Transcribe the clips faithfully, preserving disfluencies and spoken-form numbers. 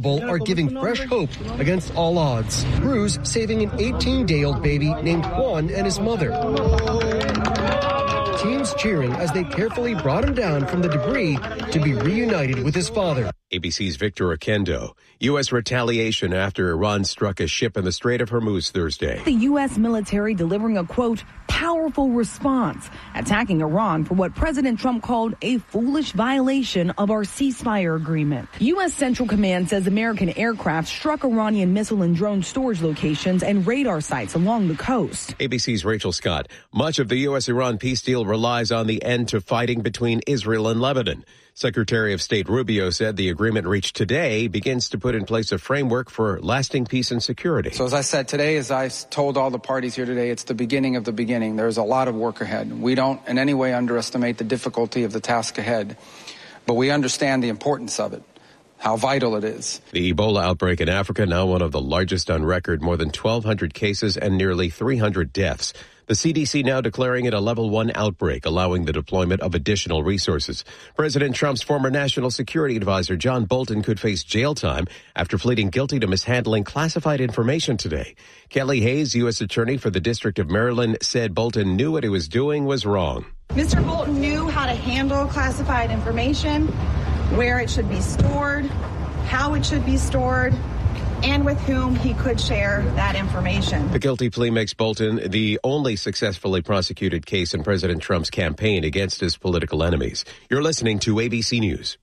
Bowl are giving fresh hope against all odds. Crews saving an eighteen-day-old baby named Juan and his mother. Teams cheering as they carefully brought him down from the debris to be reunited with his father. A B C's Victor Oquendo. U S retaliation after Iran struck a ship in the Strait of Hormuz Thursday. The U S military delivering a, quote, powerful response, attacking Iran for what President Trump called a foolish violation of our ceasefire agreement. U S Central Command says American aircraft struck Iranian missile and drone storage locations and radar sites along the coast. A B C's Rachel Scott. Much of the U S-Iran peace deal relies on the end to fighting between Israel and Lebanon. Secretary of State Rubio said the agreement reached today begins to put in place a framework for lasting peace and security. So as I said today, as I told all the parties here today, it's the beginning of the beginning. There's a lot of work ahead. We don't in any way underestimate the difficulty of the task ahead, but we understand the importance of it, how vital it is. The Ebola outbreak in Africa, now one of the largest on record, more than twelve hundred cases and nearly three hundred deaths. The C D C now declaring it a level one outbreak, allowing the deployment of additional resources. President Trump's former national security advisor, John Bolton, could face jail time after pleading guilty to mishandling classified information today. Kelly Hayes, U S attorney for the District of Maryland, said Bolton knew what he was doing was wrong. Mister Bolton knew how to handle classified information, where it should be stored, how it should be stored, and with whom he could share that information. The guilty plea makes Bolton the only successfully prosecuted case in President Trump's campaign against his political enemies. You're listening to A B C News.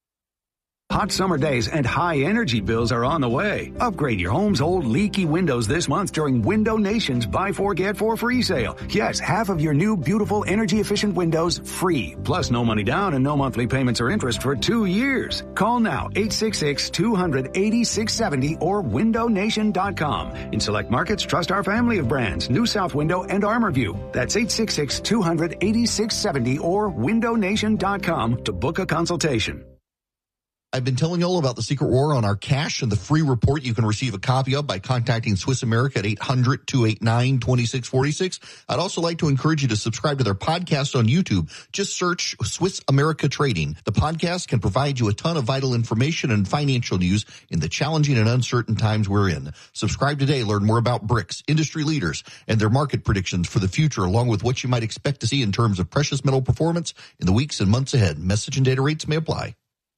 Hot summer days and high energy bills are on the way. Upgrade your home's old leaky windows this month during Window Nation's Buy Four, Get Four free sale. Yes, half of your new beautiful energy efficient windows free. Plus no money down and no monthly payments or interest for two years. Call now eight six six, two hundred, eighty-six seventy or window nation dot com. In select markets, trust our family of brands, New South Window and ArmorView. That's eight six six, two hundred, eighty-six seventy or window nation dot com to book a consultation. I've been telling you all about the secret war on our cash and the free report you can receive a copy of by contacting Swiss America at eight hundred, two eight nine, two six four six. I'd also like to encourage you to subscribe to their podcast on YouTube. Just search Swiss America Trading. The podcast can provide you a ton of vital information and financial news in the challenging and uncertain times we're in. Subscribe today. Learn more about BRICS, industry leaders, and their market predictions for the future, along with what you might expect to see in terms of precious metal performance in the weeks and months ahead. Message and data rates may apply.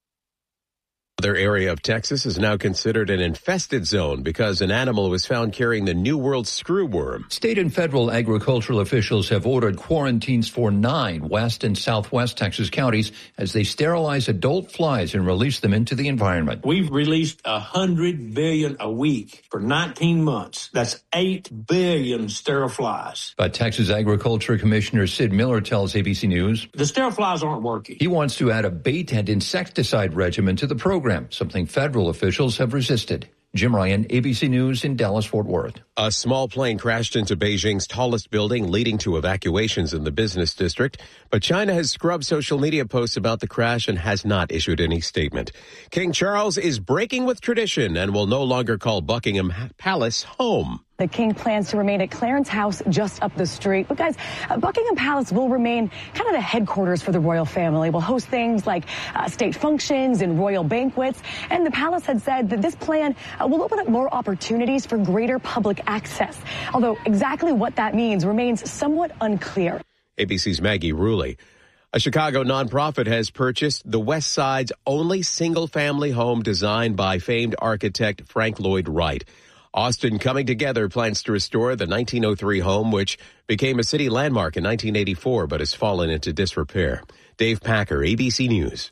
Another area of Texas is now considered an infested zone because an animal was found carrying the New World screwworm. State and federal agricultural officials have ordered quarantines for nine west and southwest Texas counties as they sterilize adult flies and release them into the environment. We've released one hundred billion a week for nineteen months. That's eight billion sterile flies. But Texas Agriculture Commissioner Sid Miller tells A B C News the sterile flies aren't working. He wants to add a bait and insecticide regimen to the program, something federal officials have resisted. Jim Ryan, A B C News in Dallas-Fort Worth. A small plane crashed into Beijing's tallest building, leading to evacuations in the business district. But China has scrubbed social media posts about the crash and has not issued any statement. King Charles is breaking with tradition and will no longer call Buckingham Palace home. The king plans to remain at Clarence House just up the street. But guys, uh, Buckingham Palace will remain kind of the headquarters for the royal family. We'll host things like uh, state functions and royal banquets. And the palace had said that this plan uh, will open up more opportunities for greater public access. Although exactly what that means remains somewhat unclear. A B C's Maggie Ruley. A Chicago nonprofit has purchased the West Side's only single-family home designed by famed architect Frank Lloyd Wright. Austin Coming Together plans to restore the nineteen oh three home, which became a city landmark in nineteen eighty-four but has fallen into disrepair. Dave Packer, A B C News.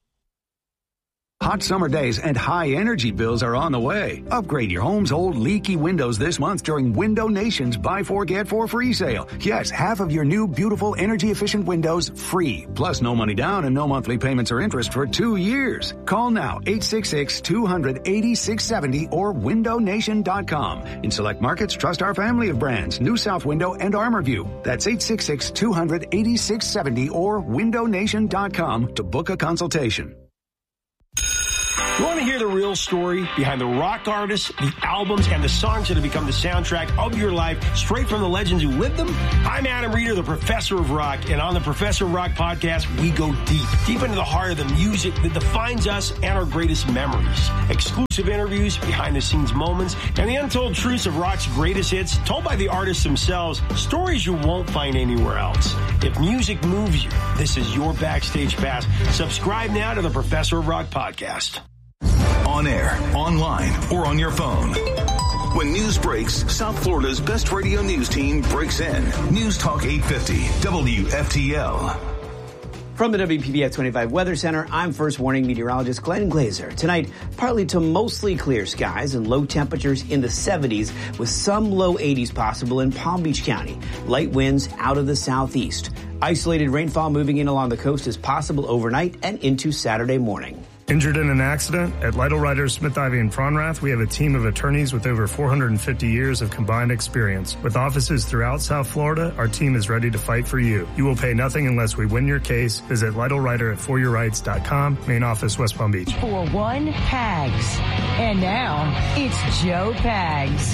Hot summer days and high energy bills are on the way. Upgrade your home's old leaky windows this month during Window Nation's Buy Four, Get Four free sale. Yes, half of your new beautiful energy efficient windows free. Plus no money down and no monthly payments or interest for two years. Call now eight six six, two hundred, eighty-six seventy or window nation dot com. In select markets, trust our family of brands, New South Window and ArmorView. That's eight six six, two hundred, eighty-six seventy or window nation dot com to book a consultation. You want to hear the real story behind the rock artists, the albums, and the songs that have become the soundtrack of your life, straight from the legends who lived them. I'm Adam Reeder, the Professor of Rock, and on the Professor of Rock podcast, we go deep, deep into the heart of the music that defines us and our greatest memories. Exclusive interviews, behind-the-scenes moments, and the untold truths of rock's greatest hits, told by the artists themselves, stories you won't find anywhere else. If music moves you, this is your backstage pass. Subscribe now to the Professor of Rock podcast. On air, online, or on your phone. When news breaks, South Florida's best radio news team breaks in. News Talk eight fifty, W F T L. From the W P B F twenty-five Weather Center, I'm First Warning meteorologist Glenn Glazer. Tonight, partly to mostly clear skies and low temperatures in the seventies with some low eighties possible in Palm Beach County. Light winds out of the southeast. Isolated rainfall moving in along the coast is possible overnight and into Saturday morning. Injured in an accident? At Lytle Writers, Smith Ivy and Fronrath, we have a team of attorneys with over four hundred fifty years of combined experience. With offices throughout South Florida, our team is ready to fight for you. You will pay nothing unless we win your case. Visit Lytle Writer at for your rights dot com, main office, West Palm Beach. For one, Pags. And now, it's Joe Pags.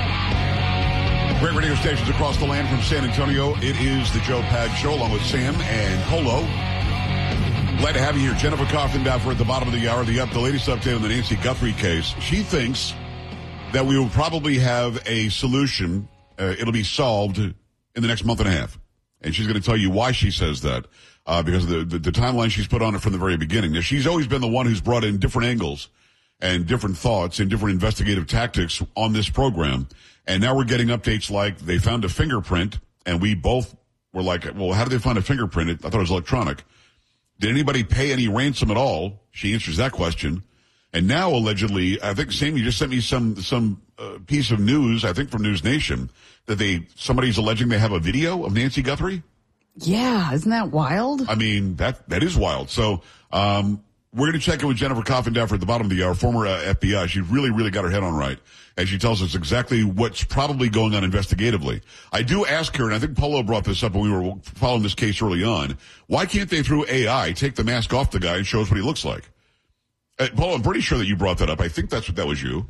Great radio stations across the land from San Antonio. It is the Joe Pags Show along with Sam and Polo. Glad to have you here. Jennifer Coffindaffer at the bottom of the hour. The up, the latest update on the Nancy Guthrie case. She thinks that we will probably have a solution. Uh, it'll be solved in the next month and a half. And she's going to tell you why she says that, uh, because of the, the, the timeline she's put on it from the very beginning. Now, she's always been the one who's brought in different angles and different thoughts and different investigative tactics on this program. And now we're getting updates like they found a fingerprint, and we both were like, well, how did they find a fingerprint? I thought it was electronic. Did anybody pay any ransom at all? She answers that question. And now, allegedly, I think, Sam, you just sent me some some uh, piece of news, I think from News Nation, that they somebody's alleging they have a video of Nancy Guthrie. Yeah, isn't that wild? I mean, that that is wild. So um, we're going to check in with Jennifer Coffindaffer at the bottom of the hour, former uh, F B I. She really, really got her head on right. And she tells us exactly what's probably going on investigatively. I do ask her, and I think Polo brought this up when we were following this case early on, why can't they, through A I, take the mask off the guy and show us what he looks like? Uh, Polo, I'm pretty sure that you brought that up. I think that's what that was you.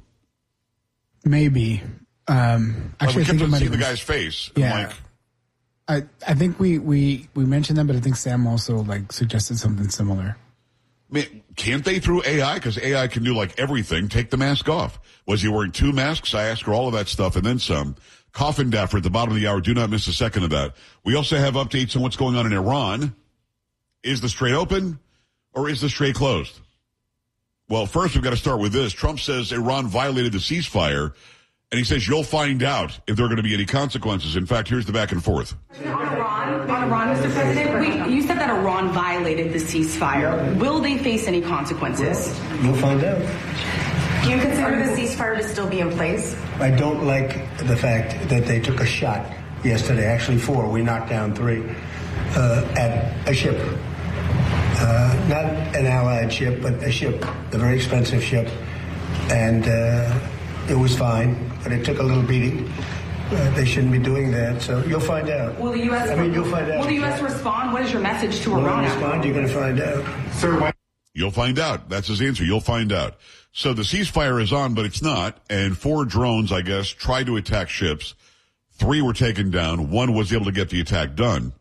Maybe. Um, actually, like we I think kept it might seeing the have guy's face. Yeah. Like, I I think we, we, we mentioned that, but I think Sam also like suggested something similar. Man, can't they through A I? Because A I can do like everything. Take the mask off. Was he wearing two masks? I asked her all of that stuff and then some. Coffindaffer at the bottom of the hour. Do not miss a second of that. We also have updates on what's going on in Iran. Is the strait open or is the strait closed? Well, first we've got to start with this. Trump says Iran violated the ceasefire, and he says you'll find out if there are going to be any consequences. In fact, here's the back and forth. On Iran, on Iran, Mister President, we, you said that Iran violated the ceasefire. Will they face any consequences? You'll find out. Do you consider the ceasefire to still be in place? I don't like the fact that they took a shot yesterday, actually four. We knocked down three uh, at a ship. Uh, not an allied ship, but a ship, a very expensive ship. And uh, it was fine, but it took a little beating. Uh, they shouldn't be doing that, so you'll find out. Will the U S I mean, you'll find out. Will the U S respond? What is your message to Will Iran? they respond? You're going to find out. Sir, why- You'll find out. That's his answer. You'll find out. So the ceasefire is on, but it's not. And four drones, I guess, tried to attack ships. Three were taken down. One was able to get the attack done.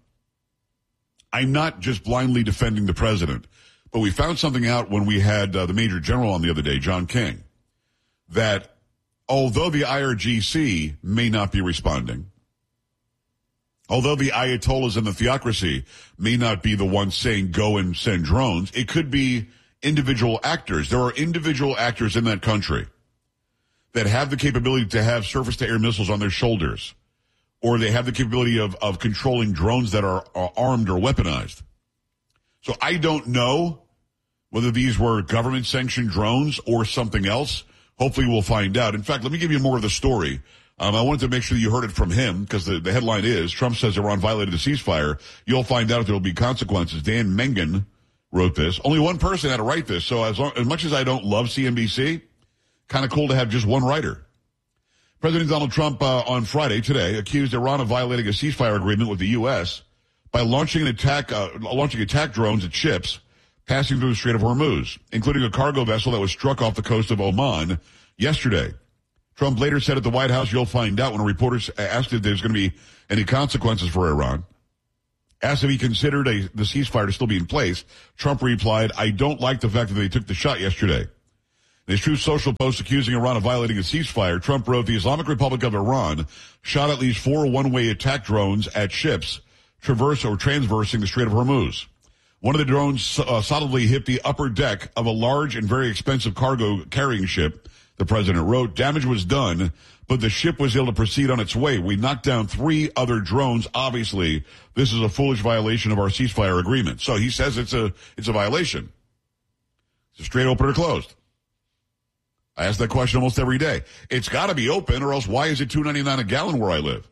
I'm not just blindly defending the president, but we found something out when we had uh, the Major General on the other day, John King, that although the I R G C may not be responding, although the Ayatollahs and the theocracy may not be the ones saying go and send drones, it could be individual actors. There are individual actors in that country that have the capability to have surface-to-air missiles on their shoulders, or they have the capability of, of controlling drones that are, are armed or weaponized. So I don't know whether these were government-sanctioned drones or something else. Hopefully we'll find out. In fact, let me give you more of the story. Um, I wanted to make sure that you heard it from him because the, the headline is, Trump says Iran violated the ceasefire. You'll find out if there will be consequences. Dan Mengen wrote this. Only one person had to write this. So as, long, as much as I don't love C N B C, kind of cool to have just one writer. President Donald Trump uh, on Friday, today, accused Iran of violating a ceasefire agreement with the U S by launching an attack, uh, launching attack drones at ships passing through the Strait of Hormuz, including a cargo vessel that was struck off the coast of Oman yesterday. Trump later said at the White House, you'll find out, when a reporter asked if there's going to be any consequences for Iran. Asked if he considered a, the ceasefire to still be in place, Trump replied, I don't like the fact that they took the shot yesterday. In his Truth Social post accusing Iran of violating a ceasefire, Trump wrote, the Islamic Republic of Iran shot at least four one-way attack drones at ships traverse or transversing the Strait of Hormuz. One of the drones uh, solidly hit the upper deck of a large and very expensive cargo carrying ship, the president wrote. Damage was done, but the ship was able to proceed on its way. We knocked down three other drones. Obviously, this is a foolish violation of our ceasefire agreement. So he says it's a it's a violation. It's a straight open or closed. I ask that question almost every day. It's got to be open, or else why is it two ninety-nine a gallon where I live?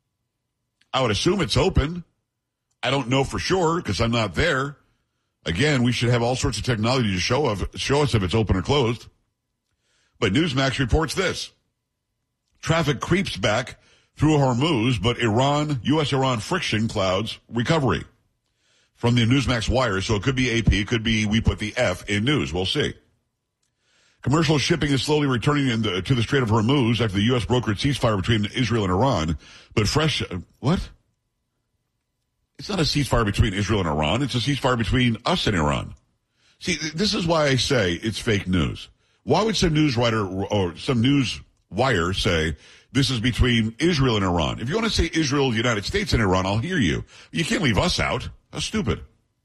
I would assume it's open. I don't know for sure because I'm not there. Again, we should have all sorts of technology to show of, show us if it's open or closed. But Newsmax reports this. Traffic creeps back through Hormuz, but Iran, U S Iran friction clouds recovery. From the Newsmax wire, so it could be A P, it could be we put the F in news. We'll see. Commercial shipping is slowly returning in the, to the Strait of Hormuz after the U S brokered ceasefire between Israel and Iran. But fresh, uh, what? It's not a ceasefire between Israel and Iran. It's a ceasefire between us and Iran. See, this is why I say it's fake news. Why would some news writer or some news wire say this is between Israel and Iran? If you want to say Israel, the United States, and Iran, I'll hear you. You can't leave us out. How stupid.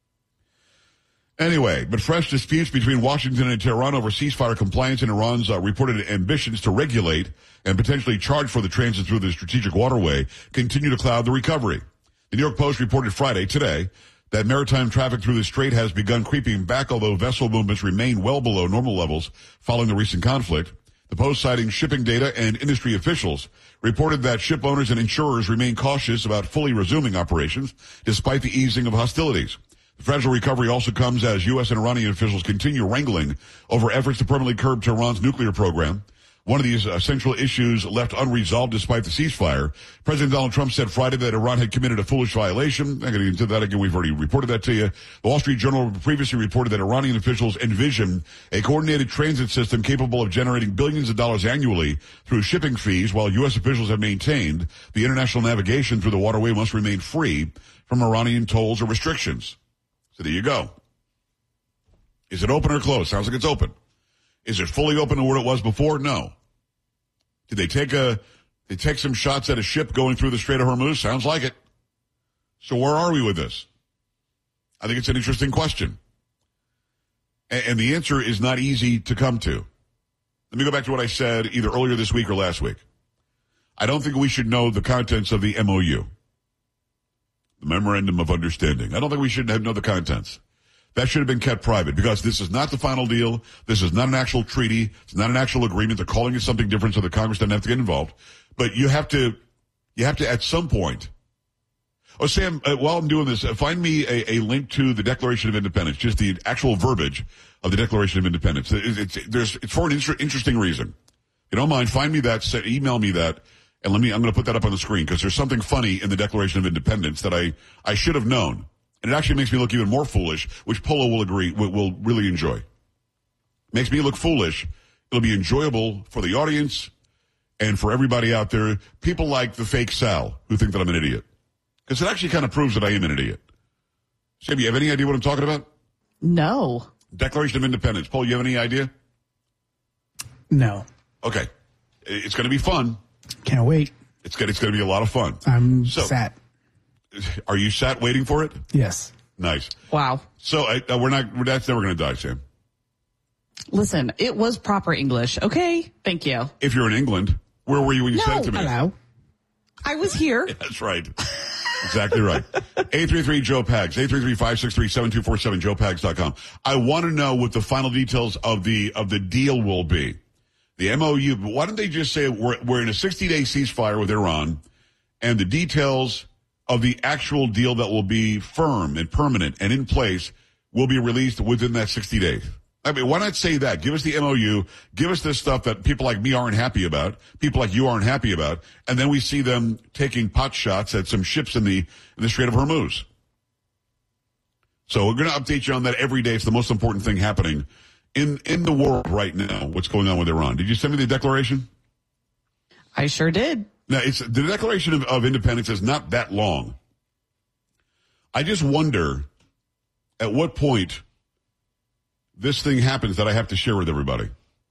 Anyway, but fresh disputes between Washington and Tehran over ceasefire compliance and Iran's uh, reported ambitions to regulate and potentially charge for the transit through the strategic waterway continue to cloud the recovery. The New York Post reported Friday, today, that maritime traffic through the strait has begun creeping back, although vessel movements remain well below normal levels following the recent conflict. The Post, citing shipping data and industry officials, reported that ship owners and insurers remain cautious about fully resuming operations despite the easing of hostilities. The fragile recovery also comes as U S and Iranian officials continue wrangling over efforts to permanently curb Tehran's nuclear program. One of these uh, central issues left unresolved despite the ceasefire. President Donald Trump said Friday that Iran had committed a foolish violation. I'm going to get into that again. We've already reported that to you. The Wall Street Journal previously reported that Iranian officials envision a coordinated transit system capable of generating billions of dollars annually through shipping fees, while U S officials have maintained the international navigation through the waterway must remain free from Iranian tolls or restrictions. So there you go. Is it open or closed? Sounds like it's open. Is it fully open to what it was before? No. Did they take a, they take some shots at a ship going through the Strait of Hormuz? Sounds like it. So where are we with this? I think it's an interesting question. And, and the answer is not easy to come to. Let me go back to what I said either earlier this week or last week. I don't think we should know the contents of the M O U. The Memorandum of Understanding. I don't think we should have know the contents. That should have been kept private because this is not the final deal. This is not an actual treaty. It's not an actual agreement. They're calling it something different so the Congress doesn't have to get involved. But you have to, you have to at some point. Oh, Sam, uh, while I'm doing this, uh, find me a, a link to the Declaration of Independence, just the actual verbiage of the Declaration of Independence. It, it's, there's, it's for an inter- interesting reason. If you don't mind, find me that, set, email me that, and let me, I'm going to put that up on the screen because there's something funny in the Declaration of Independence that I, I should have known. And it actually makes me look even more foolish, which Polo will agree, will, will really enjoy. Makes me look foolish. It'll be enjoyable for the audience and for everybody out there. People like the fake Sal who think that I'm an idiot. Because it actually kind of proves that I am an idiot. Sam, you have any idea what I'm talking about? No. Declaration of Independence. Paul, you have any idea? No. Okay. It's going to be fun. Can't wait. It's going, it's going to be a lot of fun. I'm so, sat. Are you sat waiting for it? Yes. Nice. Wow. So uh, we're not, that's never going to die, Sam. Listen, it was proper English. Okay. Thank you. If you're in England, where were you when you no. said it to me? Hello. I was here. Yeah, that's right. Exactly right. eight three three Joe Pags. eight three three, five six three, seven two four seven, joe pags dot com. I want to know what the final details of the, of the deal will be. The M O U, why don't they just say we're, we're in a sixty-day ceasefire with Iran and the details of the actual deal that will be firm and permanent and in place will be released within that sixty days. I mean, why not say that? Give us the M O U, give us this stuff that people like me aren't happy about, people like you aren't happy about, and then we see them taking pot shots at some ships in the, in the Strait of Hormuz. So we're going to update you on that every day. It's the most important thing happening in, in the world right now, what's going on with Iran. Did you send me the declaration? I sure did. Now, it's the Declaration of, of Independence is not that long. I just wonder at what point this thing happens that I have to share with everybody.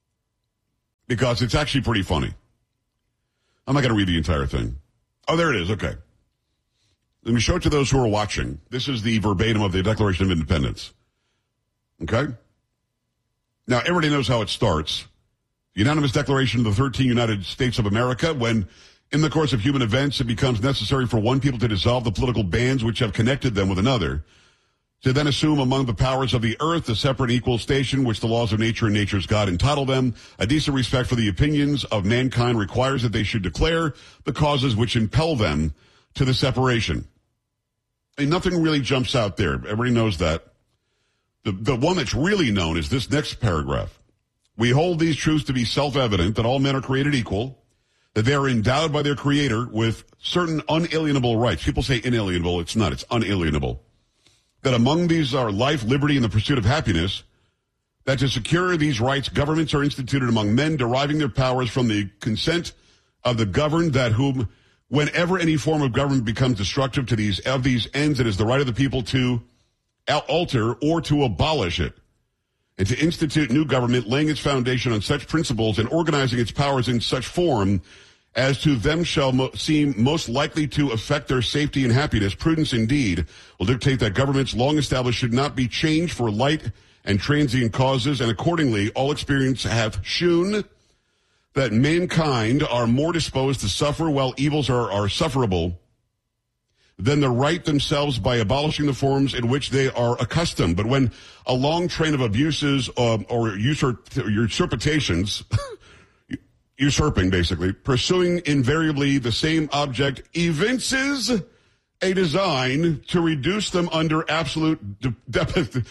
Because it's actually pretty funny. I'm not going to read the entire thing. Oh, there it is. Okay. Let me show it to those who are watching. This is the verbatim of the Declaration of Independence. Okay? Now, everybody knows how it starts. The unanimous declaration of the thirteen United States of America, when in the course of human events it becomes necessary for one people to dissolve the political bands which have connected them with another, to then assume among the powers of the earth a separate and equal station which the laws of nature and nature's God entitle them. A decent respect for the opinions of mankind requires that they should declare the causes which impel them to the separation. And nothing really jumps out there. Everybody knows that. The, the one that's really known is this next paragraph. We hold these truths to be self-evident, that all men are created equal, that they are endowed by their Creator with certain unalienable rights. People say inalienable. It's not. It's unalienable. That among these are life, liberty, and the pursuit of happiness, that to secure these rights, governments are instituted among men, deriving their powers from the consent of the governed, that whom, whenever any form of government becomes destructive to these of these ends, it is the right of the people to alter or to abolish it, and to institute new government, laying its foundation on such principles and organizing its powers in such form as to them shall mo- seem most likely to affect their safety and happiness. Prudence, indeed, will dictate that governments long established should not be changed for light and transient causes, and accordingly, all experience have shewn that mankind are more disposed to suffer while evils are, are sufferable than the right themselves by abolishing the forms in which they are accustomed. But when a long train of abuses um, or usurp- usurpations, usurping basically, pursuing invariably the same object, evinces a design to reduce them under absolute de- de-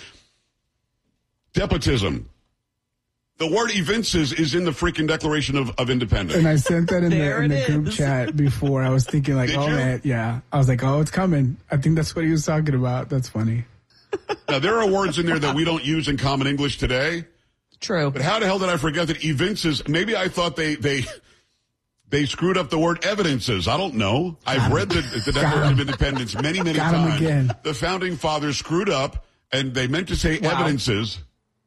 despotism. The word evinces is in the freaking Declaration of, of Independence. And I sent that in the, in the group chat before. I was thinking like, Did oh, you? man, yeah. I was like, oh, it's coming. I think that's what he was talking about. That's funny. Now, there are words in there that we don't use in common English today. True. But how the hell did I forget that evinces? Maybe I thought they they they screwed up the word evidences. I don't know. I've read the, the Declaration of Independence many, many Got him times. again. The founding fathers screwed up, and they meant to say Wow. evidences.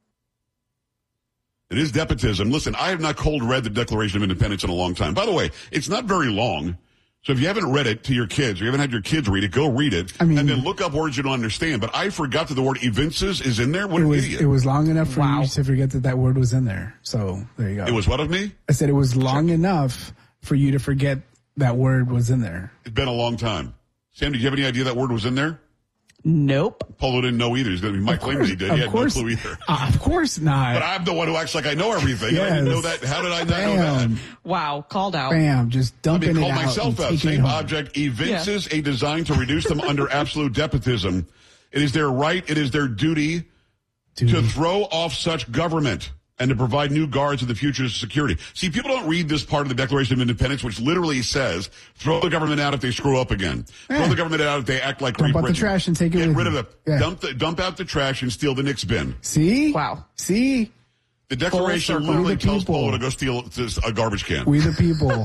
It is despotism. Listen, I have not cold read the Declaration of Independence in a long time. By the way, it's not very long. So if you haven't read it to your kids, or you haven't had your kids read it, go read it, I mean, and then look up words you don't understand. But I forgot that the word evinces is in there. What It an was, idiot. it was long enough for Wow. you to forget that that word was in there. So there you go. It was what of me? I said it was long enough for you to forget that word was in there. It's been a long time. Sam, did you have any idea that word was in there? Nope. Polo didn't know either. He's going to be Mike Lehman. He did. Of He had course, no clue either. Uh, of course not. But I'm the one who acts like I know everything. I Yes. didn't know that. How did I not know Bam. that? Wow. Called out. Bam, just Let dumping me it call out myself and out. taking it Same home. object evinces a design to reduce them under absolute despotism. It is their right, it is their duty Duty. to throw off such government and to provide new guards of the future's security. See, people don't read this part of the Declaration of Independence, which literally says, throw the government out if they screw up again. Yeah. Throw the government out if they act like Dump Great out the Britain. trash and take it Get with rid you. of it. Yeah. Dump, the, dump out the trash and steal the Knicks bin. See? Wow. See? The Declaration circle. literally We the tells people. Polo to go steal a garbage can. We the people.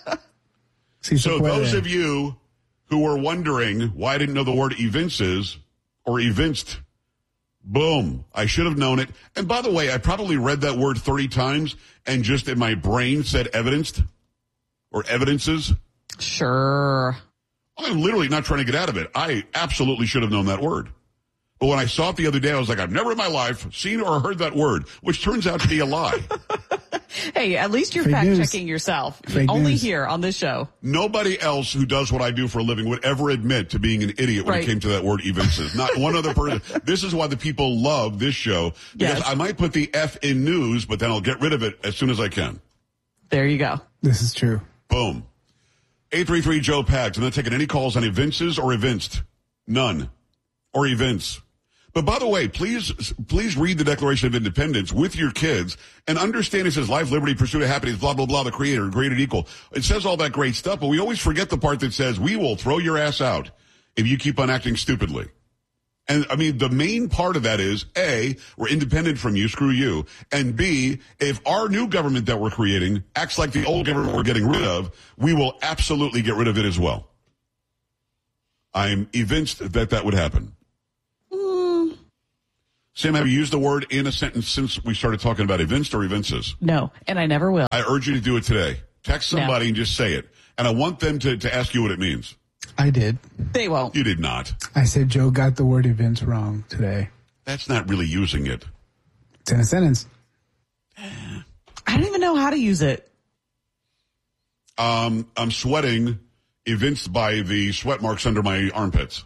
See, So se puede. those of you who were wondering why I didn't know the word evinces or evinced, boom, I should have known it. And by the way, I probably read that word thirty times and just in my brain said evidenced or evidences. Sure. I'm literally not trying to get out of it. I absolutely should have known that word. But when I saw it the other day, I was like, I've never in my life seen or heard that word, which turns out to be a lie. Hey, at least you're Fake fact news. checking yourself. Fake Only news. here on this show. Nobody else who does what I do for a living would ever admit to being an idiot when Right. it came to that word evinces. Not one other person. This is why the people love this show. Because Yes. I might put the F in news, but then I'll get rid of it as soon as I can. There you go. This is true. Boom. eight three three Joe Pags. I'm not taking any calls on evinces or evinced. None. Or evince. But by the way, please, please read the Declaration of Independence with your kids and understand it says life, liberty, pursuit of happiness, blah, blah, blah, the creator, created equal. It says all that great stuff, but we always forget the part that says we will throw your ass out if you keep on acting stupidly. And I mean, the main part of that is, A, we're independent from you, screw you. And B, if our new government that we're creating acts like the old government we're getting rid of, we will absolutely get rid of it as well. I'm evinced that that would happen. Mm. Sam, have you used the word in a sentence since we started talking about evinced or evinces? No, and I never will. I urge you to do it today. Text somebody No. and just say it. And I want them to, to ask you what it means. I did. They won't. You did not. I said Joe got the word events wrong today. That's not really using it. It's in a sentence. I don't even know how to use it. Um, I'm sweating, evinced by the sweat marks under my armpits.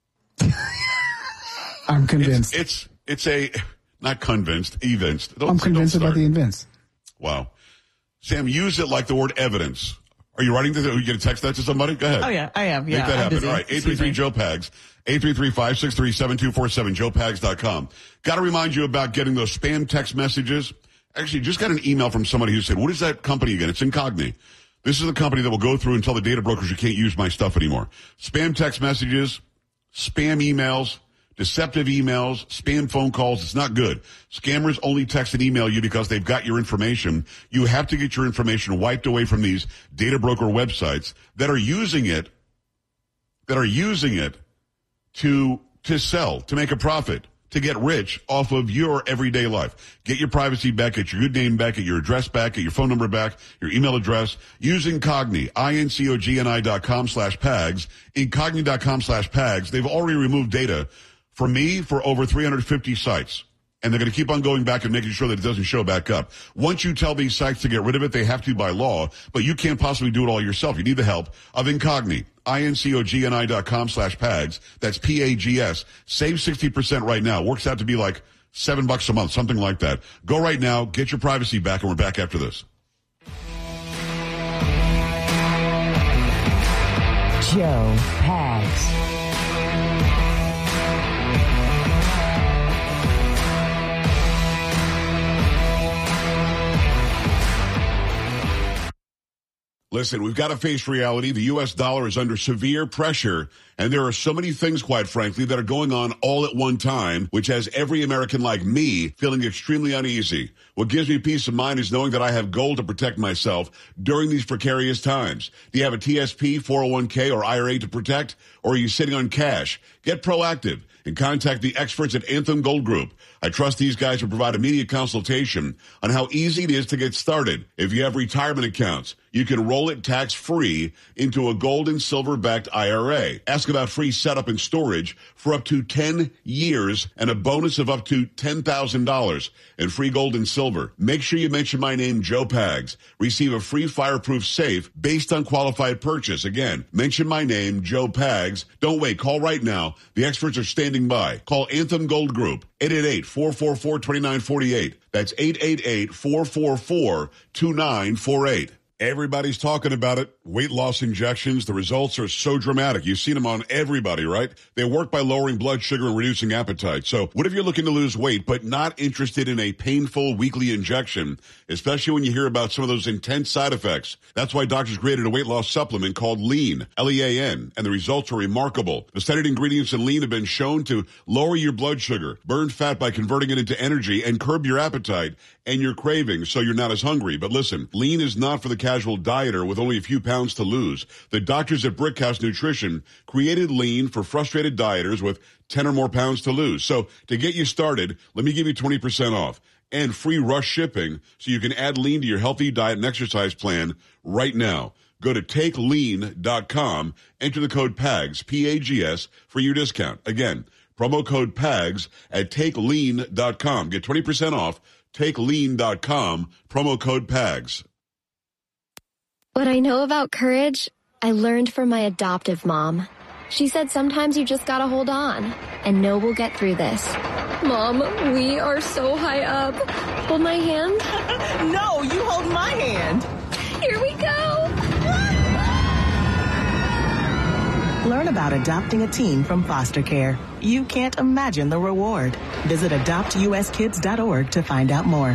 I'm convinced. It's it's, it's a, not convinced, evinced. Don't, I'm convinced don't about start. the events. Wow. Sam, use it like the word evidence. Are you writing this? Are you going to text that to somebody? Go ahead. Oh, yeah, I am. Yeah, Make that I'm happen. busy. All right, eight three three, Joe Pags, eight three three, five six three, seven two four seven, joe pags dot com. Got to remind you about getting those spam text messages. Actually, just got an email from somebody who said, what is that company again? It's Incogni. This is the company that will go through and tell the data brokers you can't use my stuff anymore. Spam text messages, spam emails, deceptive emails, spam phone calls. It's not good. Scammers only text and email you because they've got your information. You have to get your information wiped away from these data broker websites that are using it, that are using it to, to sell, to make a profit, to get rich off of your everyday life. Get your privacy back, get your good name back, get your address back, get your phone number back, your email address. Use Incogni, I-N-C-O-G-N-I dot com slash PAGS, Incogni dot com slash PAGS. They've already removed data for me for over three hundred fifty sites. And they're going to keep on going back and making sure that it doesn't show back up. Once you tell these sites to get rid of it, they have to by law, but you can't possibly do it all yourself. You need the help of Incogni, I-N-C-O-G-N-I dot com slash PAGS. That's P A G S. Save sixty percent right now. Works out to be like seven bucks a month, something like that. Go right now, get your privacy back, and we're back after this. Joe Pags. Listen, we've got to face reality. The U S dollar is under severe pressure, and there are so many things, quite frankly, that are going on all at one time, which has every American like me feeling extremely uneasy. What gives me peace of mind is knowing that I have gold to protect myself during these precarious times. Do you have a T S P, four oh one k, or I R A to protect, or are you sitting on cash? Get proactive and contact the experts at Anthem Gold Group. I trust these guys will provide immediate consultation on how easy it is to get started. If you have retirement accounts, you can roll it tax-free into a gold and silver-backed I R A. Ask about free setup and storage for up to ten years and a bonus of up to ten thousand dollars in free gold and silver. Make sure you mention my name, Joe Pags. Receive a free fireproof safe based on qualified purchase. Again, mention my name, Joe Pags. Don't wait. Call right now. The experts are standing by. Call Anthem Gold Group, eight eight eight, four four four, two nine four eight. That's eight eight eight, four four four, two nine four eight. Everybody's talking about it. Weight loss injections. The results are so dramatic. You've seen them on everybody, right? They work by lowering blood sugar and reducing appetite. So what if you're looking to lose weight but not interested in a painful weekly injection, especially when you hear about some of those intense side effects? That's why doctors created a weight loss supplement called Lean, L E A N, and the results are remarkable. The studied ingredients in Lean have been shown to lower your blood sugar, burn fat by converting it into energy, and curb your appetite and your cravings so you're not as hungry. But listen, Lean is not for the casual dieter with only a few pounds to lose. The doctors at Brickhouse Nutrition created Lean for frustrated dieters with ten or more pounds to lose. So to get you started, let me give you twenty percent off and free rush shipping so you can add Lean to your healthy diet and exercise plan right now. Go to take lean dot com, enter the code PAGS, P A G S, for your discount. Again, promo code PAGS at take lean dot com. Get twenty percent off, take lean dot com, promo code PAGS. What I know about courage, I learned from my adoptive mom. She said sometimes you just gotta hold on and know we'll get through this. Mom, we are so high up. Hold my hand. No, you hold my hand. Here we go. Learn about adopting a teen from foster care. You can't imagine the reward. Visit adopt u s kids dot org to find out more.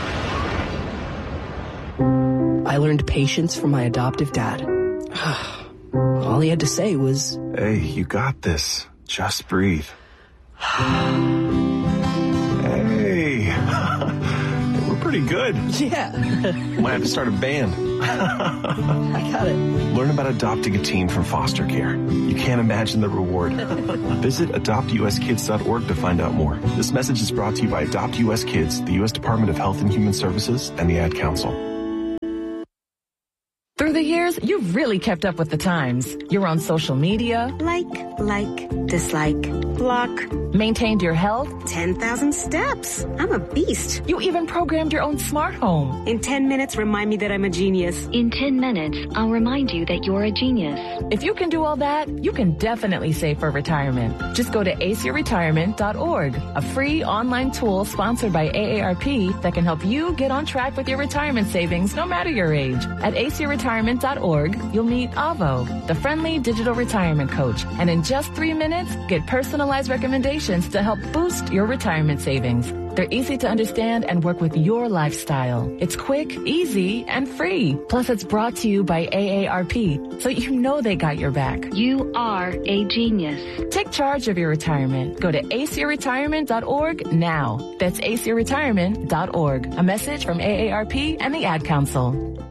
I learned patience from my adoptive dad. All he had to say was, "Hey, you got this. Just breathe." Hey, we're pretty good. Yeah. Might have to start a band. I got it. Learn about adopting a teen from foster care. You can't imagine the reward. Visit adopt u s kids dot org to find out more. This message is brought to you by Adopt U S Kids, the U S Department of Health and Human Services, and the Ad Council. Through the years, you've really kept up with the times. You're on social media. Like, like, dislike, block. Maintained your health. ten thousand steps. I'm a beast. You even programmed your own smart home. In ten minutes, remind me that I'm a genius. In ten minutes, I'll remind you that you're a genius. If you can do all that, you can definitely save for retirement. Just go to a c e retirement dot org, a free online tool sponsored by A A R P that can help you get on track with your retirement savings no matter your age. At a c e retirement dot org, you'll meet Avo, the friendly digital retirement coach. And in just three minutes, get personalized recommendations to help boost your retirement savings. They're easy to understand and work with your lifestyle. It's quick, easy, and free. Plus, it's brought to you by A A R P, so you know they got your back. You are a genius. Take charge of your retirement. Go to a c e retirement dot org now. That's a c e retirement dot org. A message from A A R P and the Ad Council.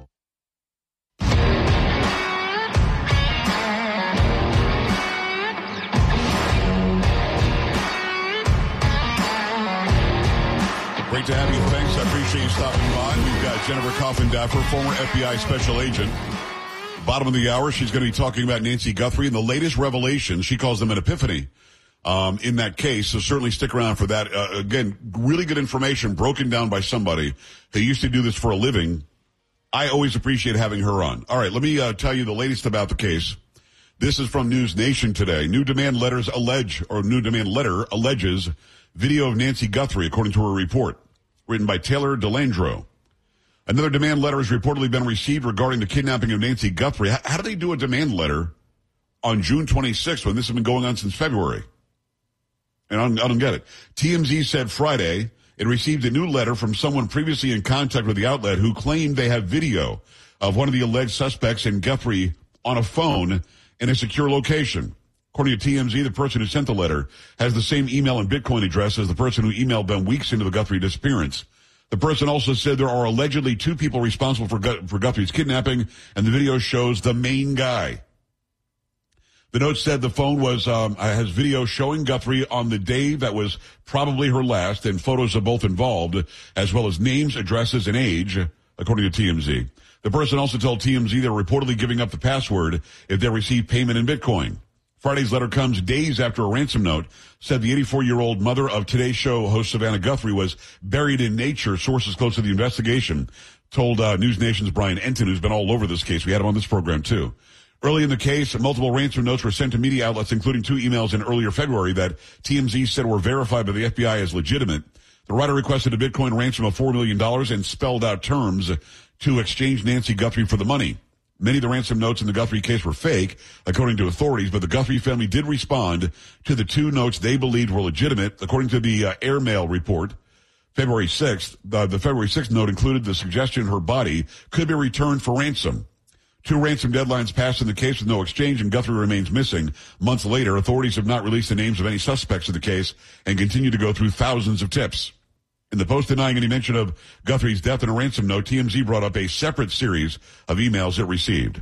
Great to have you. Thanks. I appreciate you stopping by. We've got Jennifer Coffindaffer, former F B I special agent. Bottom of the hour, she's going to be talking about Nancy Guthrie and the latest revelations. She calls them an epiphany um, in that case. So certainly stick around for that. Uh, again, really good information broken down by somebody who used to do this for a living. I always appreciate having her on. All right, let me uh, tell you the latest about the case. This is from News Nation today. New demand letters allege, or new demand letter alleges video of Nancy Guthrie, according to a report written by Taylor DeLandro. Another demand letter has reportedly been received regarding the kidnapping of Nancy Guthrie. How, how do they do a demand letter on June twenty-sixth when this has been going on since February? And I don't, I don't get it. T M Z said Friday it received a new letter from someone previously in contact with the outlet who claimed they have video of one of the alleged suspects and Guthrie on a phone in a secure location. According to T M Z, the person who sent the letter has the same email and Bitcoin address as the person who emailed them weeks into the Guthrie disappearance. The person also said there are allegedly two people responsible for, Gu- for Guthrie's kidnapping, and the video shows the main guy. The note said the phone was um, has video showing Guthrie on the day that was probably her last, and photos of both involved, as well as names, addresses, and age, according to T M Z. The person also told T M Z they're reportedly giving up the password if they receive payment in Bitcoin. Friday's letter comes days after a ransom note said the eighty-four-year-old mother of Today's Show host Savannah Guthrie was buried in nature. Sources close to the investigation told uh, News Nation's Brian Enton, who's been all over this case. We had him on this program, too. Early in the case, multiple ransom notes were sent to media outlets, including two emails in earlier February that T M Z said were verified by the F B I as legitimate. The writer requested a Bitcoin ransom of four million dollars and spelled out terms to exchange Nancy Guthrie for the money. Many of the ransom notes in the Guthrie case were fake, according to authorities, but the Guthrie family did respond to the two notes they believed were legitimate. According to the uh, Airmail report, February sixth, uh, the February sixth note included the suggestion her body could be returned for ransom. Two ransom deadlines passed in the case with no exchange, and Guthrie remains missing. Months later, authorities have not released the names of any suspects in the case and continue to go through thousands of tips. In the post denying any mention of Guthrie's death in a ransom note, T M Z brought up a separate series of emails it received.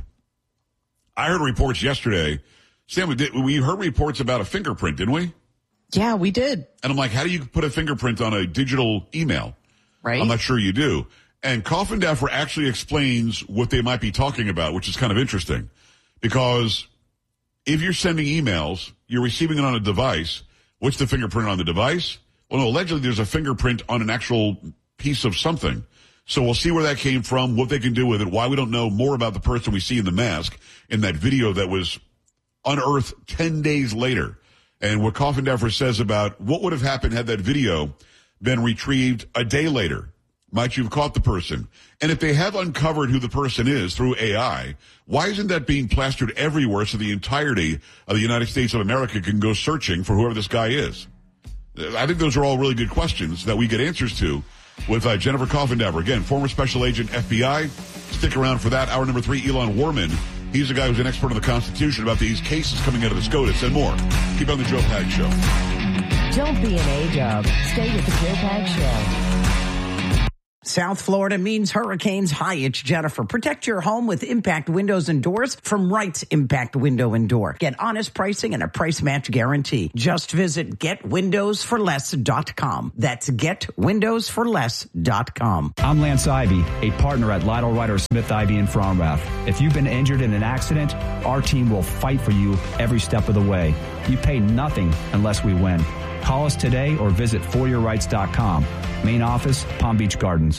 I heard reports yesterday. Sam, we, did, we heard reports about a fingerprint, didn't we? Yeah, we did. And I'm like, how do you put a fingerprint on a digital email? Right. I'm not sure you do. And Coffindaffer actually explains what they might be talking about, which is kind of interesting. Because if you're sending emails, you're receiving it on a device. What's the fingerprint on the device? Well, no, allegedly there's a fingerprint on an actual piece of something. So we'll see where that came from, what they can do with it, why we don't know more about the person we see in the mask in that video that was unearthed ten days later. And what Coffindaffer says about what would have happened had that video been retrieved a day later. Might you have caught the person? And if they have uncovered who the person is through A I, why isn't that being plastered everywhere so the entirety of the United States of America can go searching for whoever this guy is? I think those are all really good questions that we get answers to with uh, Jennifer Coffindaffer. Again, former special agent, F B I. Stick around for that. Hour number three, Elon Warman. He's the guy who's an expert on the Constitution about these cases coming out of the SCOTUS and more. Keep on the Joe Pags Show. Don't be an A-dub. Stay with the Joe Pags Show. South Florida means hurricanes. Hi, it's Jennifer. Protect your home with Impact Windows and Doors from Wright's Impact Window and Door. Get honest pricing and a price match guarantee. Just visit get windows for less dot com. That's get windows for less dot com. I'm Lance Ivy, a partner at Lytle Ryder Smith Ivy in Fromrath. If you've been injured in an accident, our team will fight for you every step of the way. You pay nothing unless we win. Call us today or visit for your rights dot com. Main office, Palm Beach Gardens.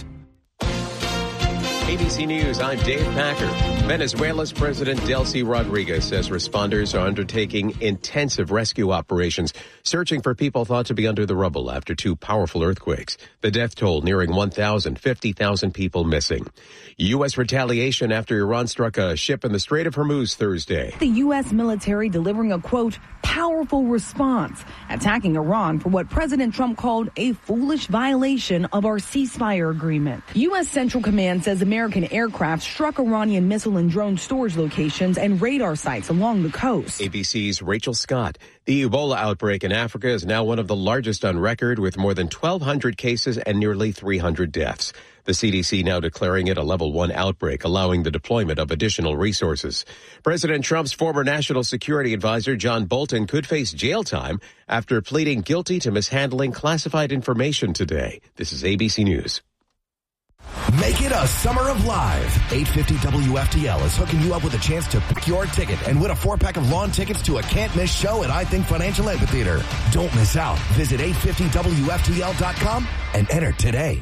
A B C News, I'm Dave Packer. Venezuela's President Delcy Rodriguez says responders are undertaking intensive rescue operations, searching for people thought to be under the rubble after two powerful earthquakes. The death toll nearing one thousand, fifty thousand people missing. U S retaliation after Iran struck a ship in the Strait of Hormuz Thursday. The U S military delivering a, quote, powerful response, attacking Iran for what President Trump called a foolish violation of our ceasefire agreement. U S Central Command says American aircraft struck Iranian missile and drone storage locations and radar sites along the coast. A B C's Rachel Scott. The Ebola outbreak in Africa is now one of the largest on record, with more than twelve hundred cases and nearly three hundred deaths. The C D C now declaring it a level one outbreak, allowing the deployment of additional resources. President Trump's former national security advisor, John Bolton, could face jail time after pleading guilty to mishandling classified information today. This is A B C News. Make it a summer of live. eight fifty W F T L is hooking you up with a chance to pick your ticket and win a four-pack of lawn tickets to a can't-miss show at I Think Financial Amphitheater. Don't miss out. Visit eight fifty W F T L dot com and enter today.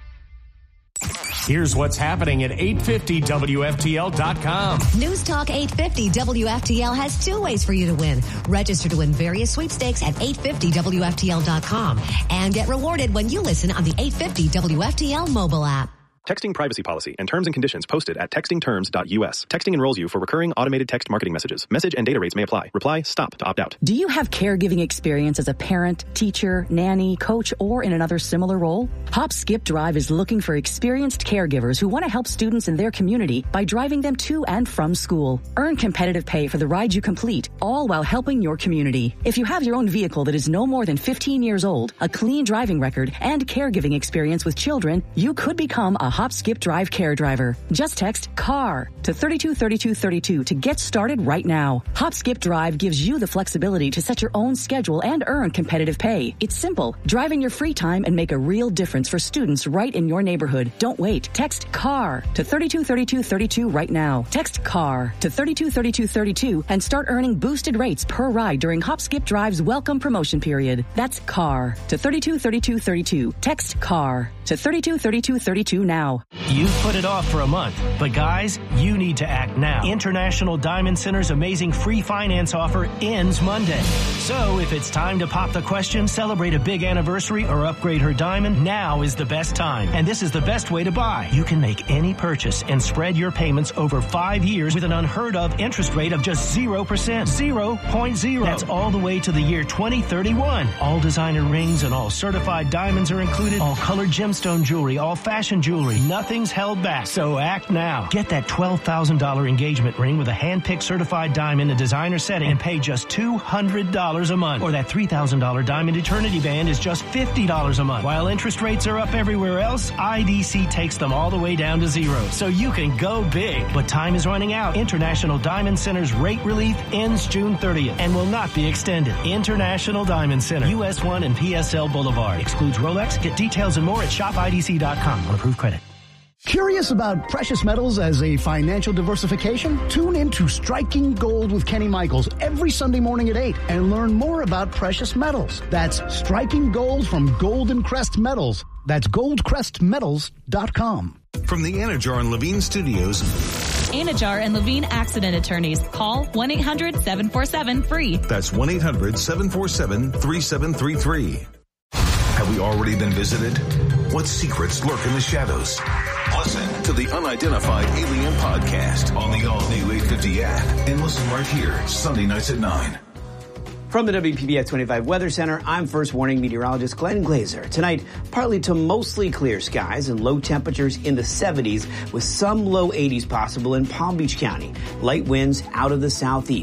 Here's what's happening at eight fifty W F T L dot com. News Talk eight fifty W F T L has two ways for you to win. Register to win various sweepstakes at eight fifty W F T L dot com and get rewarded when you listen on the eight fifty W F T L mobile app. Texting privacy policy and terms and conditions posted at texting terms dot U S. Texting enrolls you for recurring automated text marketing messages. Message and data rates may apply. Reply STOP to opt out. Do you have caregiving experience as a parent, teacher, nanny, coach, or in another similar role? Hop Skip Drive is looking for experienced caregivers who want to help students in their community by driving them to and from school. Earn competitive pay for the ride you complete, all while helping your community. If you have your own vehicle that is no more than fifteen years old, a clean driving record, and caregiving experience with children, you could become a Hop Skip Drive care driver. Just text CAR to thirty-two thirty-two thirty-two to get started right now. Hop Skip Drive gives you the flexibility to set your own schedule and earn competitive pay. It's simple. Drive in your free time and make a real difference for students right in your neighborhood. Don't wait. Text CAR to thirty-two thirty-two thirty-two right now. Text CAR to thirty-two thirty-two thirty-two and start earning boosted rates per ride during Hop Skip Drive's welcome promotion period. That's CAR to thirty-two thirty-two thirty-two. Text CAR to thirty-two thirty-two thirty-two now. You've put it off for a month, but guys, you need to act now. International Diamond Center's amazing free finance offer ends Monday. So if it's time to pop the question, celebrate a big anniversary, or upgrade her diamond, now is the best time. And this is the best way to buy. You can make any purchase and spread your payments over five years with an unheard of interest rate of just zero percent. zero point zero. That's all the way to the year twenty thirty-one. All designer rings and all certified diamonds are included. All colored gemstone jewelry, all fashion jewelry. Nothing's held back. So act now. Get that twelve thousand dollars engagement ring with a hand-picked certified diamond in designer setting and pay just two hundred dollars a month. Or that three thousand dollars diamond eternity band is just fifty dollars a month. While interest rates are up everywhere else, I D C takes them all the way down to zero. So you can go big. But time is running out. International Diamond Center's rate relief ends June thirtieth and will not be extended. International Diamond Center, U S one and P S L Boulevard. Excludes Rolex. Get details and more at shop I D C dot com on approved credit. Curious about precious metals as a financial diversification? Tune in to Striking Gold with Kenny Michaels every Sunday morning at eight and learn more about precious metals. That's Striking Gold from Golden Crest Metals. That's gold crest metals dot com. From the Anajar and Levine Studios, Anajar and Levine Accident Attorneys. Call one eight hundred seven four seven free. That's one eight hundred seven four seven three seven three three. Have we already been visited? What secrets lurk in the shadows? Listen to the Unidentified Alien Podcast on the all-new eight fifty app and listen right here Sunday nights at nine. From the W P B F twenty-five Weather Center, I'm First Warning meteorologist Glenn Glazer. Tonight, partly to mostly clear skies and low temperatures in the seventies with some low eighties possible in Palm Beach County. Light winds out of the southeast.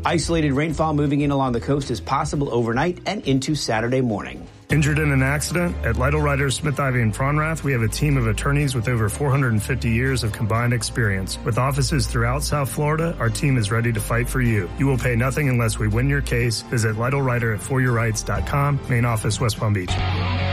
Isolated rainfall moving in along the coast is possible overnight and into Saturday morning. Injured in an accident? At Lytle Writers, Smith, Ivy, and Fronrath, we have a team of attorneys with over four hundred fifty years of combined experience. With offices throughout South Florida, our team is ready to fight for you. You will pay nothing unless we win your case. Visit Lytle Writer at for your rights dot com, main office, West Palm Beach.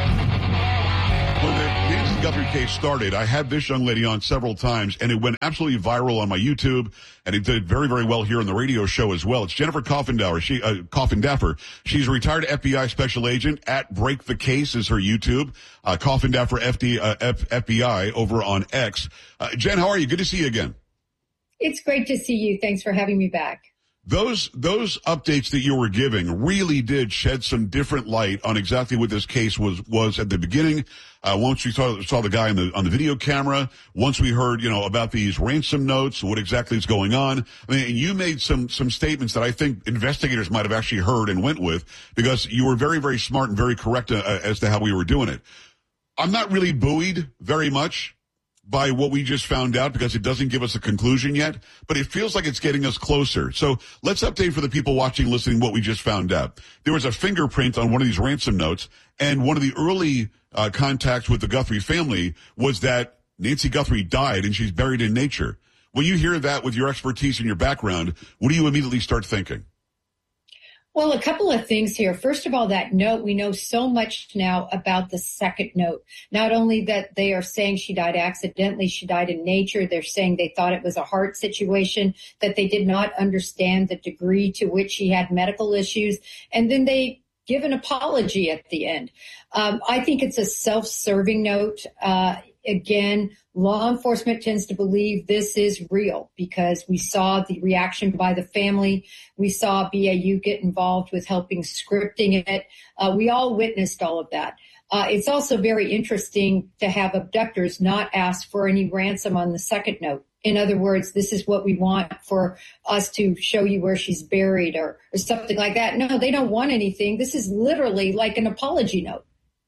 When the Nancy Guthrie case started, I had this young lady on several times, and it went absolutely viral on my YouTube, and it did very, very well here on the radio show as well. It's Jennifer Coffindauer. She, uh, Coffindaffer. She's a retired F B I special agent. At Break the Case is her YouTube. Uh, Coffindaffer F D, uh, F, FBI over on X. Uh, Jen, how are you? Good to see you again. It's great to see you. Thanks for having me back. Those those updates that you were giving really did shed some different light on exactly what this case was was at the beginning. Uh, once we saw saw the guy on the on the video camera, once we heard you know about these ransom notes, what exactly is going on. I mean, you made some some statements that I think investigators might have actually heard and went with, because you were very very smart and very correct uh, as to how we were doing it. I'm not really buoyed very much by what we just found out, because it doesn't give us a conclusion yet, but it feels like it's getting us closer. So let's update for the people watching, listening, what we just found out. There was a fingerprint on one of these ransom notes, and one of the early uh, contacts with the Guthrie family was that Nancy Guthrie died and she's buried in nature. When you hear that with your expertise and your background, what do you immediately start thinking? Well, a couple of things here. First of all, that note, we know so much now about the second note. Not only that they are saying she died accidentally, she died in nature. They're saying they thought it was a heart situation, that they did not understand the degree to which she had medical issues. And then they give an apology at the end. Um, I think it's a self-serving note. Uh, again, law enforcement tends to believe this is real because we saw the reaction by the family. We saw B A U get involved with helping scripting it. Uh, we all witnessed all of that. Uh, it's also very interesting to have abductors not ask for any ransom on the second note. In other words, this is what we want for us to show you where she's buried or, or something like that. No, they don't want anything. This is literally like an apology note.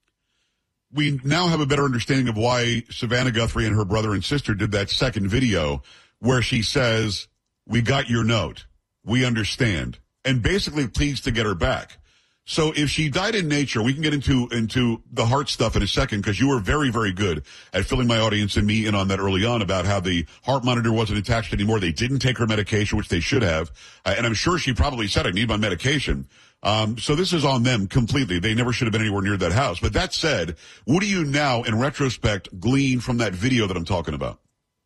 We now have a better understanding of why Savannah Guthrie and her brother and sister did that second video where she says, "We got your note. We understand," and basically pleads to get her back. So if she died in nature, we can get into into the heart stuff in a second, because you were very, very good at filling my audience and me in on that early on about how the heart monitor wasn't attached anymore. They didn't take her medication, which they should have. Uh, and I'm sure she probably said, "I need my medication." Um, so this is on them completely. They never should have been anywhere near that house. But that said, what do you now, in retrospect, glean from that video that I'm talking about?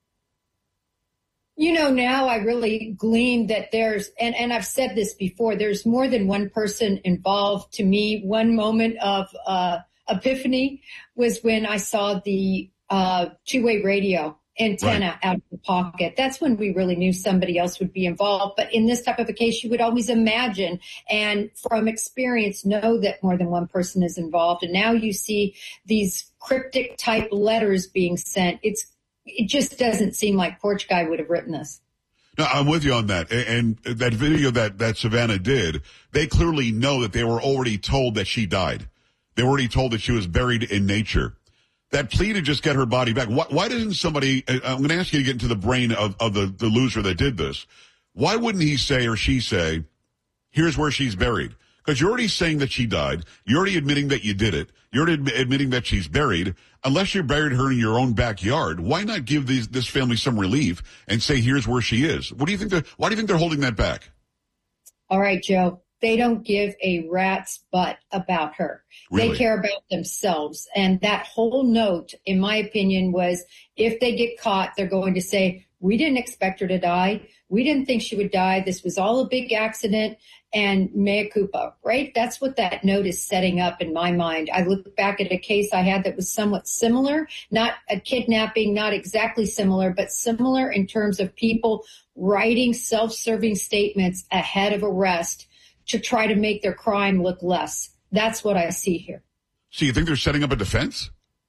You know, now I really glean that there's, and, and I've said this before, there's more than one person involved. To me, one moment of uh, epiphany was when I saw the uh, two-way radio antenna right out of the pocket. That's when we really knew somebody else would be involved. But in this type of a case, you would always imagine and from experience know that more than one person is involved. And now you see these cryptic type letters being sent. It's It just doesn't seem like Porch Guy would have written this. No, I'm with you on that. And that video that, that Savannah did, they clearly know that they were already told that she died. They were already told that she was buried in nature. That plea to just get her body back. Why, why doesn't somebody, I'm going to ask you to get into the brain of, of the, the loser that did this. Why wouldn't he say or she say, "Here's where she's buried"? Because you're already saying that she died. You're already admitting that you did it. You're already admitting that she's buried. Unless you buried her in your own backyard, why not give these, this family some relief and say, "Here's where she is"? What do you think? They're, why do you think they're holding that back? All right, Joe. They don't give a rat's butt about her. Really? They care about themselves. And that whole note, in my opinion, was if they get caught, they're going to say, "We didn't expect her to die. We didn't think she would die. This was all a big accident." And mea culpa, right? That's what that note is setting up in my mind. I look back at a case I had that was somewhat similar, not a kidnapping, not exactly similar, but similar in terms of people writing self-serving statements ahead of arrest to try to make their crime look less. That's what I see here. So you think they're setting up a defense?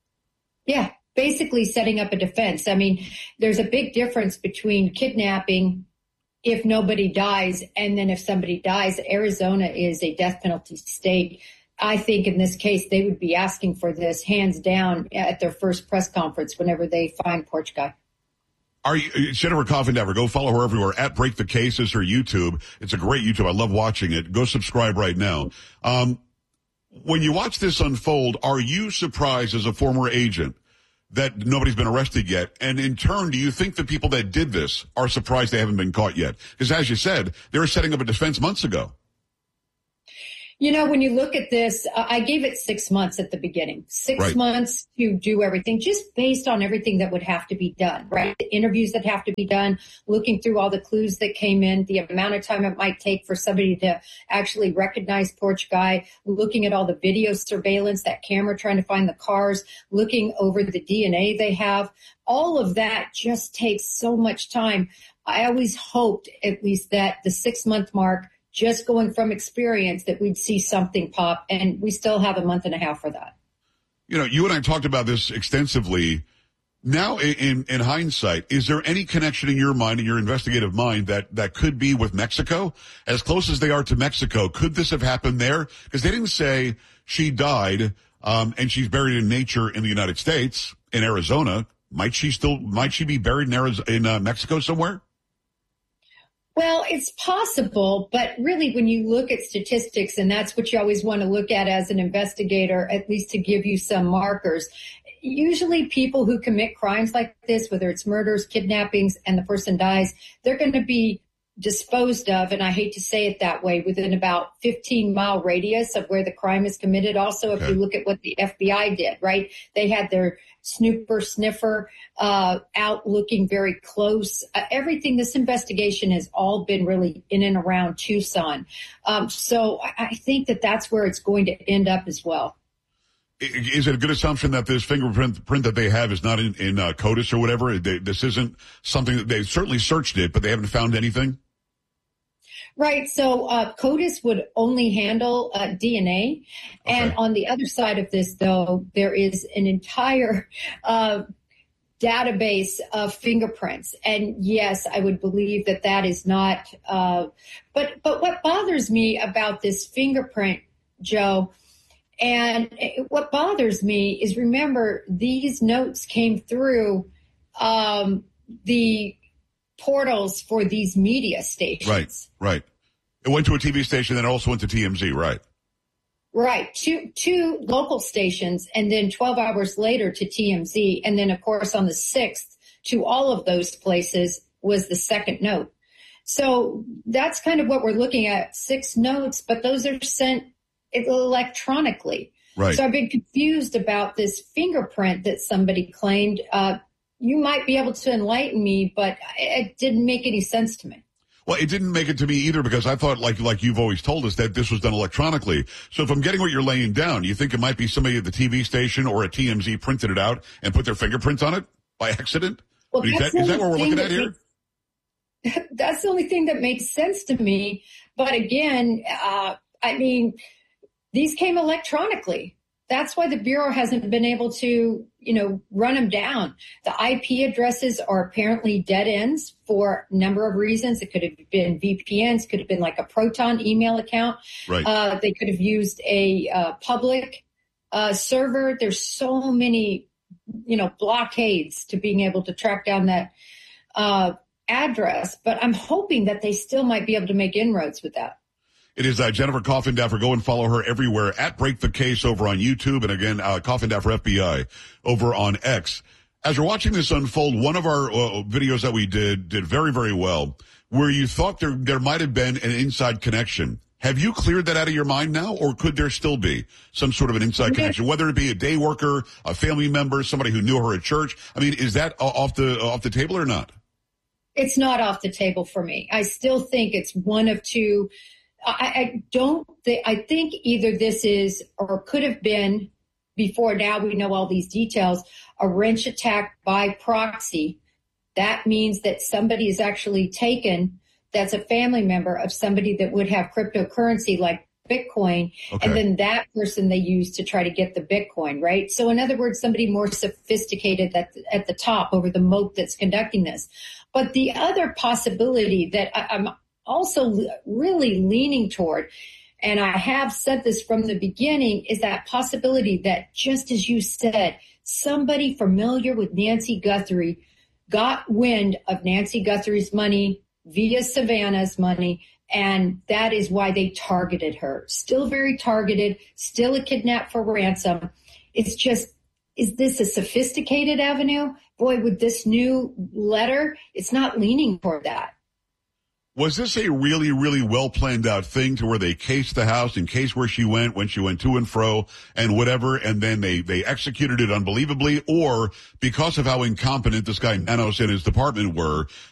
Yeah, basically setting up a defense. I mean, there's a big difference between kidnapping if nobody dies, and then if somebody dies. Arizona is a death penalty state. I think in this case, they would be asking for this hands down at their first press conference whenever they find Porch Guy. Are you, Jennifer Coffindaffer, go follow her everywhere. At Break the Case is her YouTube. It's a great YouTube. I love watching it. Go subscribe right now. Um, when you watch this unfold, are you surprised as a former agent that nobody's been arrested yet? And in turn, do you think the people that did this are surprised they haven't been caught yet? Because as you said, they were setting up a defense months ago. You know, when you look at this, uh, I gave it six months at the beginning, six right. months to do everything, just based on everything that would have to be done, right? The interviews that have to be done, looking through all the clues that came in, the amount of time it might take for somebody to actually recognize Porch Guy, looking at all the video surveillance, that camera trying to find the cars, looking over the D N A they have. All of that just takes so much time. I always hoped at least that the six month mark, just going from experience, that we'd see something pop, and we still have a month and a half for that. You know, you and I talked about this extensively. Now, in, in hindsight, is there any connection in your mind, in your investigative mind, that, that could be with Mexico? As close as they are to Mexico, could this have happened there? Because they didn't say she died, um, and she's buried in nature in the United States, in Arizona. Might she still, might she be buried in Arizona, in uh, Mexico somewhere? Well, it's possible, but really when you look at statistics, and that's what you always want to look at as an investigator, at least to give you some markers, usually people who commit crimes like this, whether it's murders, kidnappings, and the person dies, they're going to be disposed of, and I hate to say it that way, within about fifteen mile radius of where the crime is committed. Also, if okay. you look at what the F B I did, right? They had their snooper sniffer uh out looking very close. Uh, everything, this investigation has all been really in and around Tucson. Um, so I, I think that that's where it's going to end up as well. Is it a good assumption that this fingerprint print that they have is not in, in uh, CODIS or whatever? They, this isn't something that they've certainly searched it, but they haven't found anything? Right. So uh, CODIS would only handle uh, D N A. Okay. And on the other side of this, though, there is an entire uh, database of fingerprints. And yes, I would believe that that is not. Uh, but but what bothers me about this fingerprint, Joe, and what bothers me is, remember, these notes came through um, the portals for these media stations. Right, right. It went to a T V station, then it also went to T M Z, right? Right. Two, two local stations, and then twelve hours later to T M Z. And then, of course, on the sixth, to all of those places was the second note. So that's kind of what we're looking at, six notes, but those are sent electronically. Right. So I've been confused about this fingerprint that somebody claimed. Uh, you might be able to enlighten me, but it didn't make any sense to me. Well, it didn't make it to me either, because I thought, like like you've always told us, that this was done electronically. So if I'm getting what you're laying down, you think it might be somebody at the T V station or at T M Z printed it out and put their fingerprints on it by accident? Well, is, that, is that what we're looking at here? Makes, that's the only thing that makes sense to me. But again, uh, I mean, these came electronically. That's why the Bureau hasn't been able to, you know, run them down. The I P addresses are apparently dead ends for a number of reasons. It could have been V P Ns, could have been like a Proton email account. Right. Uh, they could have used a uh, public uh, server. There's so many, you know, blockades to being able to track down that uh, address. But I'm hoping that they still might be able to make inroads with that. It is uh, Jennifer Coffindaffer. Go and follow her everywhere at Break the Case over on YouTube. And again, uh, Coffindaffer F B I over on X. As you're watching this unfold, one of our uh, videos that we did did very, very well, where you thought there, there might have been an inside connection. Have you cleared that out of your mind now, or could there still be some sort of an inside Okay. connection, whether it be a day worker, a family member, somebody who knew her at church? I mean, is that off the off the table or not? It's not off the table for me. I still think it's one of two. I, I don't think, I think either this is, or could have been, before now we know all these details, a wrench attack by proxy. That means that somebody is actually taken, that's a family member of somebody that would have cryptocurrency like Bitcoin, Okay. and then that person they use to try to get the Bitcoin, right? So in other words, somebody more sophisticated at the, at the top over the moat that's conducting this. But the other possibility that I, I'm also really leaning toward, and I have said this from the beginning, is that possibility that, just as you said, somebody familiar with Nancy Guthrie got wind of Nancy Guthrie's money via Savannah's money, and that is why they targeted her. Still very targeted, still a kidnap for ransom. It's just, is this a sophisticated avenue? Boy, with this new letter, it's not leaning toward that. Was this a really, really well planned out thing to where they cased the house and cased where she went, when she went to and fro and whatever, and then they, they executed it unbelievably? Or because of how incompetent this guy Nanos and his department were,